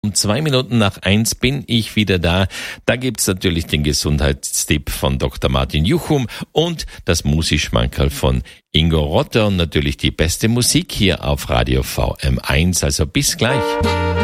Um 1:02 bin ich wieder da. Da gibt's natürlich den Gesundheitstipp von Dr. Martin Juchum und das Musikschmankerl von Ingo Rotter und natürlich die beste Musik hier auf Radio VM1. Also bis gleich.